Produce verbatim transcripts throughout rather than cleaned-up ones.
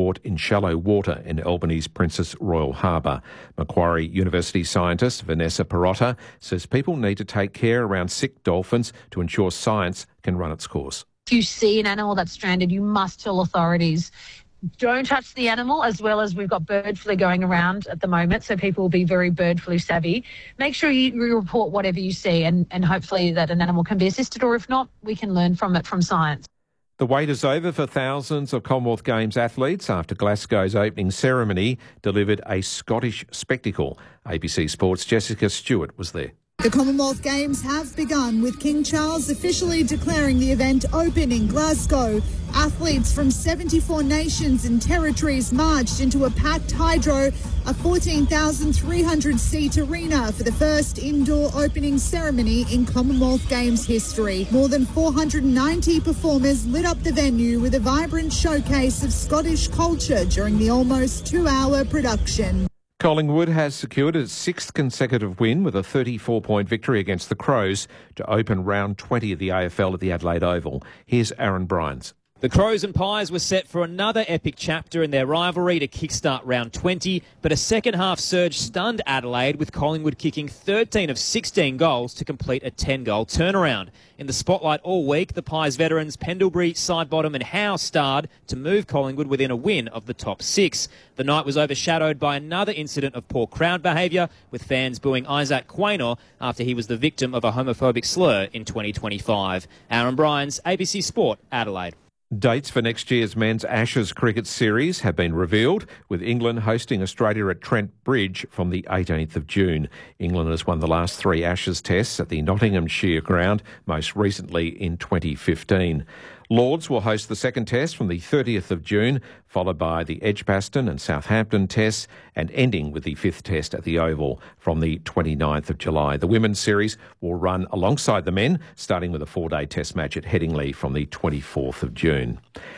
sport in shallow water in Albany's Princess Royal Harbour. Macquarie University scientist Vanessa Perotta says people need to take care around sick dolphins to ensure science can run its course. If you see an animal that's stranded, you must tell authorities. Don't touch the animal, as well as we've got bird flu going around at the moment, so people will be very bird flu savvy. Make sure you, you report whatever you see, and, and hopefully that an animal can be assisted, or if not, we can learn from it from science. The wait is over for thousands of Commonwealth Games athletes after Glasgow's opening ceremony delivered a Scottish spectacle. A B C Sports' Jessica Stewart was there. The Commonwealth Games have begun, with King Charles officially declaring the event open in Glasgow. Athletes from seventy-four nations and territories marched into a packed hydro, a fourteen thousand three hundred seat arena for the first indoor opening ceremony in Commonwealth Games history. More than four hundred ninety performers lit up the venue with a vibrant showcase of Scottish culture during the almost two-hour production. Collingwood has secured its sixth consecutive win with a thirty-four point victory against the Crows to open round twenty of the A F L at the Adelaide Oval. Here's Aaron Bryans. The Crows and Pies were set for another epic chapter in their rivalry to kickstart round twenty, but a second-half surge stunned Adelaide, with Collingwood kicking thirteen of sixteen goals to complete a ten-goal turnaround. In the spotlight all week, the Pies veterans Pendlebury, Sidebottom and Howe starred to move Collingwood within a win of the top six. The night was overshadowed by another incident of poor crowd behaviour, with fans booing Isaac Quaynor after he was the victim of a homophobic slur in twenty twenty-five. Aaron Bryans, A B C Sport, Adelaide. Dates for next year's men's Ashes cricket series have been revealed, with England hosting Australia at Trent Bridge from the eighteenth of June. England has won the last three Ashes tests at the Nottinghamshire ground, most recently in twenty fifteen. Lords will host the second test from the thirtieth of June, followed by the Edgbaston and Southampton tests, and ending with the fifth test at the Oval from the twenty-ninth of July. The women's series will run alongside the men, starting with a four-day test match at Headingley from the twenty-fourth of June.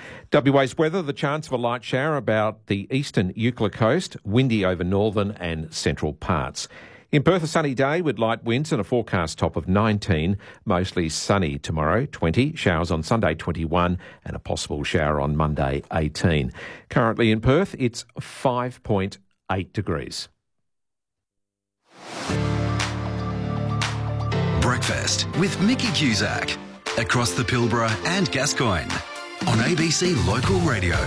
W A's weather, the chance of a light shower about the eastern Eucla coast, windy over northern and central parts. In Perth, a sunny day with light winds and a forecast top of nineteen. Mostly sunny tomorrow, twenty. Showers on Sunday, twenty-one. And a possible shower on Monday, eighteen. Currently in Perth, it's five point eight degrees. Breakfast with Mickey Cusack. Across the Pilbara and Gascoyne. On A B C Local Radio.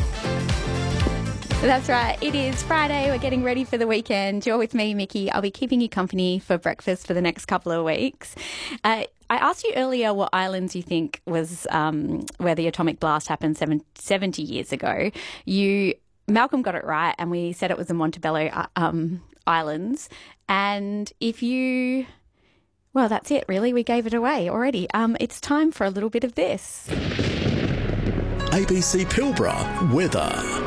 That's right. It is Friday. We're getting ready for the weekend. You're with me, Mickey. I'll be keeping you company for breakfast for the next couple of weeks. Uh, I asked you earlier what islands you think was um, where the atomic blast happened seven, seventy years ago. You, Malcolm got it right, and we said it was the Montebello uh, um, Islands. And if you... Well, that's it, really. We gave it away already. Um, it's time for a little bit of this. A B C Pilbara weather.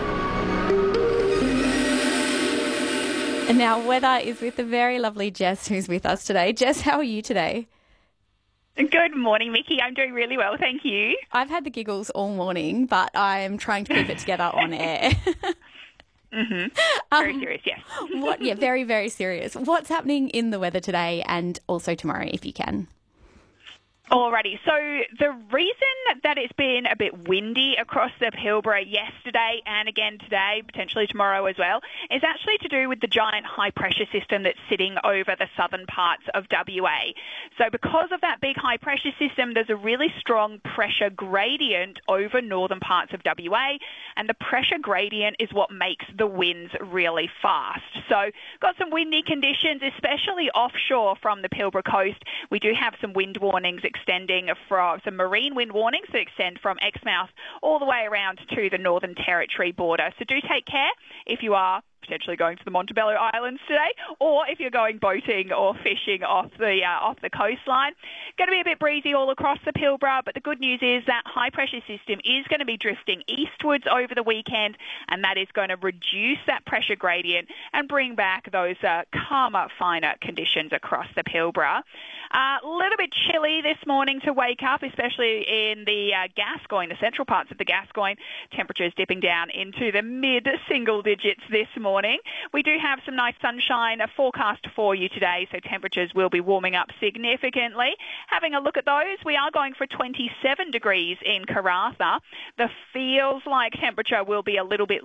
And now weather is with the very lovely Jess, who's with us today. Jess, how are you today? Good morning, Mickey. I'm doing really well, thank you. I've had the giggles all morning, but I'm trying to keep it together on air. mm-hmm. Very um, serious, yes. what? Yeah, very, very serious. What's happening in the weather today and also tomorrow, if you can? Alrighty, so the reason that it's been a bit windy across the Pilbara yesterday and again today, potentially tomorrow as well, is actually to do with the giant high-pressure system that's sitting over the southern parts of W A. So because of that big high-pressure system, there's a really strong pressure gradient over northern parts of W A, and the pressure gradient is what makes the winds really fast. So got some windy conditions, especially offshore from the Pilbara coast. We do have some wind warnings extending from some marine wind warnings that extend from Exmouth all the way around to the Northern Territory border. So do take care if you are potentially going to the Montebello Islands today, or if you're going boating or fishing off the uh, off the coastline. Going to be a bit breezy all across the Pilbara, but the good news is that high pressure system is going to be drifting eastwards over the weekend, and that is going to reduce that pressure gradient and bring back those uh, calmer, finer conditions across the Pilbara. A uh, little bit chilly this morning to wake up, especially in the uh, Gascoyne, the central parts of the Gascoyne. Temperatures dipping down into the mid-single digits this morning. Morning. We do have some nice sunshine forecast for you today, so temperatures will be warming up significantly. Having a look at those, we are going for twenty-seven degrees in Karratha. The feels like temperature will be a little bit